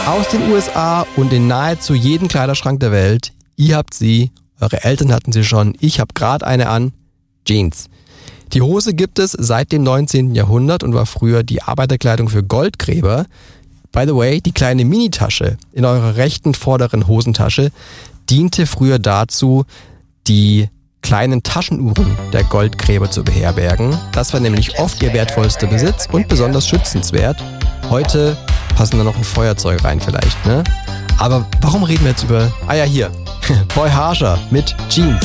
Aus den USA und in nahezu jeden Kleiderschrank der Welt. Ihr habt sie, eure Eltern hatten sie schon, ich habe gerade eine an. Jeans. Die Hose gibt es seit dem 19. Jahrhundert und war früher die Arbeiterkleidung für Goldgräber. By the way, die kleine Minitasche in eurer rechten vorderen Hosentasche diente früher dazu, die kleinen Taschenuhren der Goldgräber zu beherbergen. Das war nämlich oft ihr wertvollster Besitz und besonders schützenswert. Heute passen da noch ein Feuerzeug rein vielleicht, ne? Aber warum reden wir jetzt über... Ah ja, hier. Boy Harsher mit Jeans.